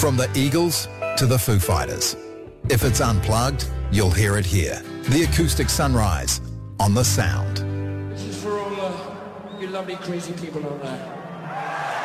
From the Eagles to the Foo Fighters. If it's unplugged, you'll hear it here. The Acoustic Sunrise on The Sound. This is for all you lovely crazy people out there.